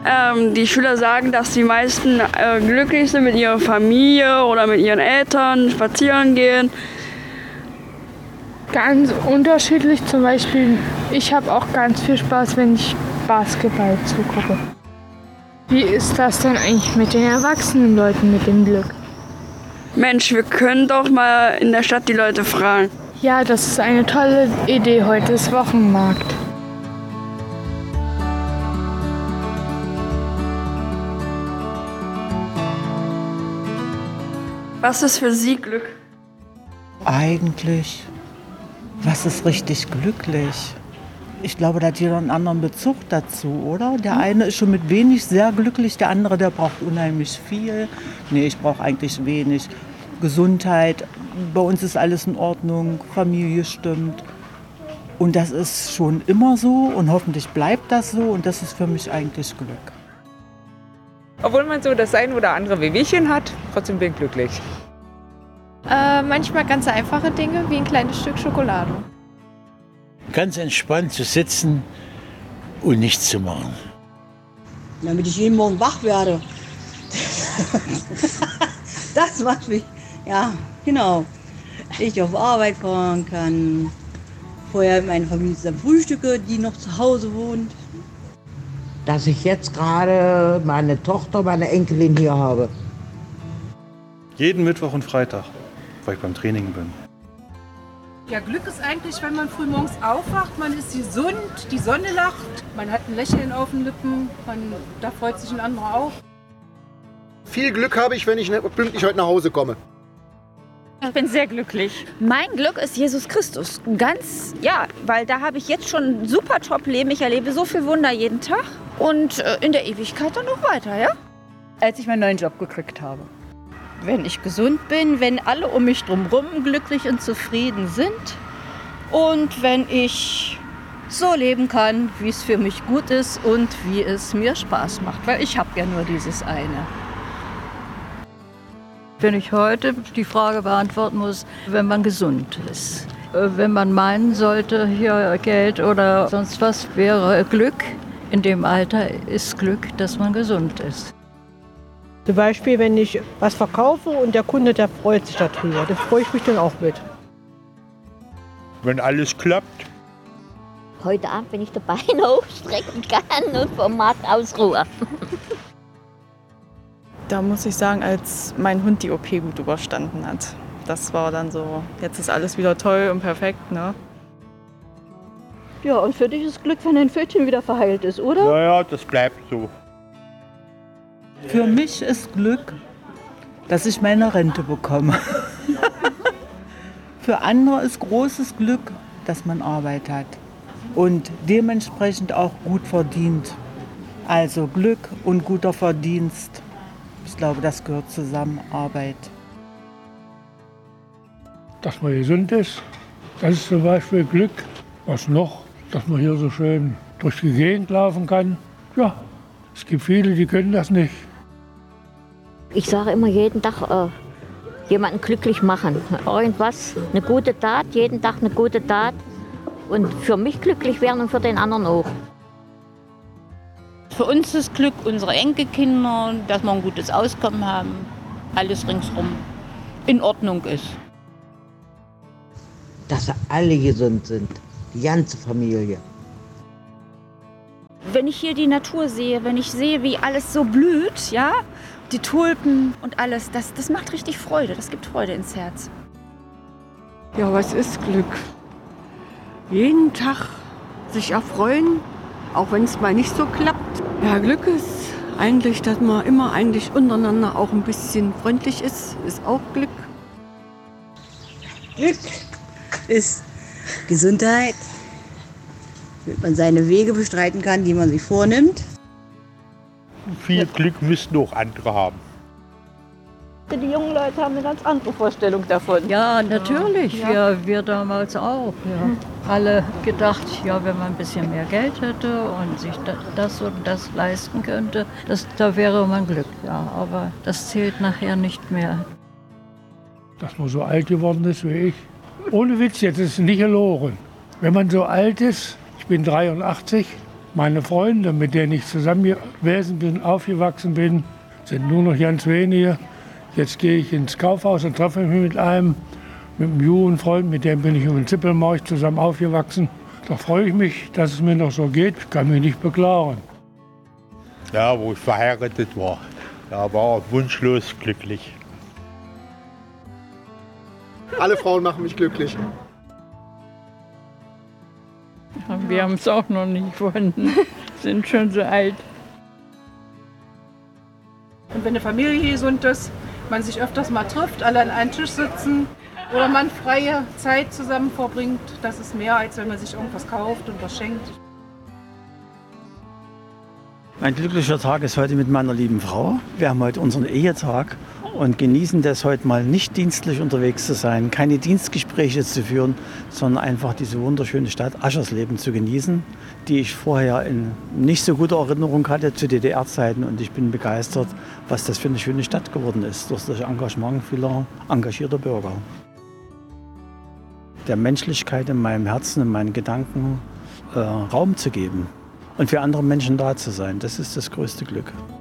Die Schüler sagen, dass die meisten glücklich sind mit ihrer Familie oder mit ihren Eltern, spazieren gehen. Ganz unterschiedlich. Zum Beispiel, ich habe auch ganz viel Spaß, wenn ich Basketball zugucke. Wie ist das denn eigentlich mit den erwachsenen Leuten mit dem Glück? Mensch, wir können doch mal in der Stadt die Leute fragen. Ja, das ist eine tolle Idee. Heute ist Wochenmarkt. Was ist für Sie Glück? Eigentlich, was ist richtig glücklich? Ich glaube, da hat jeder einen anderen Bezug dazu, oder? Der eine ist schon mit wenig sehr glücklich, der andere, der braucht unheimlich viel. Nee, ich brauche eigentlich wenig. Gesundheit, bei uns ist alles in Ordnung, Familie stimmt. Und das ist schon immer so und hoffentlich bleibt das so und das ist für mich eigentlich Glück. Obwohl man so das ein oder andere Wehwehchen hat, trotzdem bin ich glücklich. Manchmal ganz einfache Dinge, wie ein kleines Stück Schokolade. Ganz entspannt zu sitzen und nichts zu machen. Damit ich jeden Morgen wach werde. Das macht mich, ja, genau. Ich auf Arbeit fahren kann. Vorher mit meiner Familie zusammen frühstücke, die noch zu Hause wohnt. Dass ich jetzt gerade meine Tochter, meine Enkelin hier habe. Jeden Mittwoch und Freitag, weil ich beim Training bin. Ja, Glück ist eigentlich, wenn man früh morgens aufwacht, man ist gesund, die Sonne lacht, man hat ein Lächeln auf den Lippen, da freut sich ein anderer auch. Viel Glück habe ich, wenn ich pünktlich heute nach Hause komme. Ich bin sehr glücklich. Mein Glück ist Jesus Christus. Ganz, ja, weil da habe ich jetzt schon ein super Top-Leben. Ich erlebe so viel Wunder jeden Tag und in der Ewigkeit dann noch weiter, ja? Als ich meinen neuen Job gekriegt habe. Wenn ich gesund bin, wenn alle um mich drumherum glücklich und zufrieden sind und wenn ich so leben kann, wie es für mich gut ist und wie es mir Spaß macht, weil ich habe ja nur dieses eine. Wenn ich heute die Frage beantworten muss, wenn man gesund ist. Wenn man meinen sollte, hier Geld oder sonst was wäre Glück. In dem Alter ist Glück, dass man gesund ist. Zum Beispiel, wenn ich was verkaufe und der Kunde, der freut sich darüber. Da freue ich mich dann auch mit. Wenn alles klappt. Heute Abend, wenn ich die Beine hochstrecken kann und vom Markt ausruhe. Da muss ich sagen, als mein Hund die OP gut überstanden hat. Das war dann so, jetzt ist alles wieder toll und perfekt, ne? Ja, und für dich ist Glück, wenn dein Pfötchen wieder verheilt ist, oder? Naja, das bleibt so. Für mich ist Glück, dass ich meine Rente bekomme. Für andere ist großes Glück, dass man Arbeit hat und dementsprechend auch gut verdient. Also Glück und guter Verdienst. Ich glaube, das gehört zusammen, Arbeit. Dass man gesund ist, das ist zum Beispiel Glück. Was noch? Dass man hier so schön durch die Gegend laufen kann. Ja, es gibt viele, die können das nicht. Ich sage immer jeden Tag jemanden glücklich machen. Irgendwas, eine gute Tat, jeden Tag eine gute Tat. Und für mich glücklich werden und für den anderen auch. Für uns ist Glück unsere Enkelkinder, dass wir ein gutes Auskommen haben, alles ringsherum in Ordnung ist. Dass alle gesund sind, die ganze Familie. Wenn ich hier die Natur sehe, wenn ich sehe, wie alles so blüht, ja, die Tulpen und alles, das macht richtig Freude, das gibt Freude ins Herz. Ja, was ist Glück? Jeden Tag sich erfreuen, auch wenn es mal nicht so klappt. Ja, Glück ist eigentlich, dass man immer eigentlich untereinander auch ein bisschen freundlich ist auch Glück. Glück ist Gesundheit, damit man seine Wege bestreiten kann, die man sich vornimmt. Viel Glück müssen auch andere haben. Die jungen Leute haben eine ganz andere Vorstellung davon. Ja, natürlich. Ja. Wir damals auch. Ja. Alle gedacht, ja, wenn man ein bisschen mehr Geld hätte und sich das und das leisten könnte, da wäre man Glück. Ja, aber das zählt nachher nicht mehr. Dass man so alt geworden ist wie ich. Ohne Witz, jetzt ist es nicht gelogen. Wenn man so alt ist, ich bin 83, Meine Freunde, mit denen ich zusammen gewesen bin, aufgewachsen bin, sind nur noch ganz wenige. Jetzt gehe ich ins Kaufhaus und treffe mich mit einem Jugendfreund, mit dem bin ich über den Zippelmarkt zusammen aufgewachsen. Da freue ich mich, dass es mir noch so geht. Ich kann mich nicht beklagen. Ja, wo ich verheiratet war, da war ich wunschlos glücklich. Alle Frauen machen mich glücklich. Wir haben es auch noch nicht gefunden, sind schon so alt. Und wenn eine Familie gesund ist, man sich öfters mal trifft, alle an einen Tisch sitzen oder man freie Zeit zusammen verbringt, das ist mehr, als wenn man sich irgendwas kauft und was schenkt. Mein glücklicher Tag ist heute mit meiner lieben Frau. Wir haben heute unseren Ehetag und genießen das heute mal nicht dienstlich unterwegs zu sein, keine Dienstgespräche zu führen, sondern einfach diese wunderschöne Stadt Aschersleben zu genießen, die ich vorher in nicht so guter Erinnerung hatte zu DDR-Zeiten. Und ich bin begeistert, was das für eine schöne Stadt geworden ist, durch das Engagement vieler engagierter Bürger. Der Menschlichkeit in meinem Herzen, in meinen Gedanken Raum zu geben und für andere Menschen da zu sein, das ist das größte Glück.